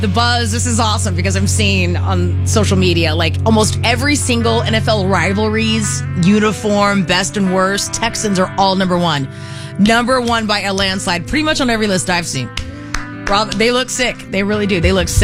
The buzz, this is awesome because I'm seeing on social media, like almost every single NFL rivalries, uniform, best and worst, Texans are all number one. Number one by a landslide, pretty much on every list I've seen. Rob, they look sick. They really do. They look sick.